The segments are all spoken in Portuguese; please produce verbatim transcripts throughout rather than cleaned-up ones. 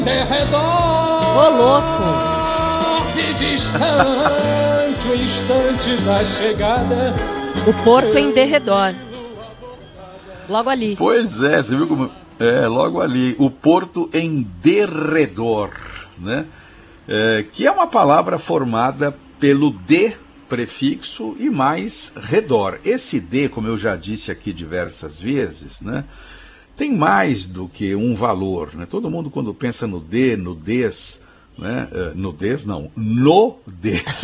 Ô, louco! E distante o instante da chegada. O porto em derredor. Logo ali. Pois é, você viu como... É, logo ali. O porto em derredor, né? É, que é uma palavra formada pelo de prefixo e mais redor. Esse de, como eu já disse aqui diversas vezes, né, tem mais do que um valor, né? Todo mundo, quando pensa no de, no des, né, no des não, no des.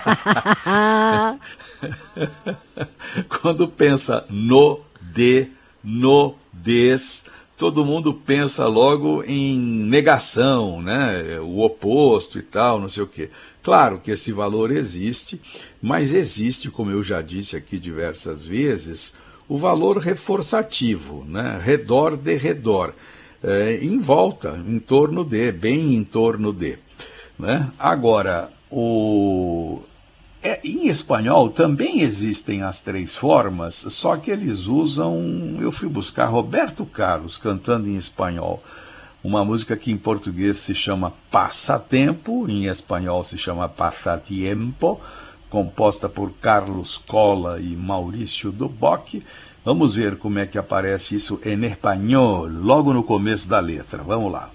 Quando pensa no de, no des, todo mundo pensa logo em negação, né? O oposto e tal, não sei o quê. Claro que esse valor existe, mas existe, como eu já disse aqui diversas vezes, o valor reforçativo, né? Redor de redor, é, em volta, em torno de, bem em torno de, né? Agora, o... É, em espanhol também existem as três formas, só que eles usam... Eu fui buscar Roberto Carlos cantando em espanhol, uma música que em português se chama Passatempo, em espanhol se chama Passatiempo, composta por Carlos Colla e Maurício Duboc. Vamos ver como é que aparece isso em espanhol, logo no começo da letra. Vamos lá.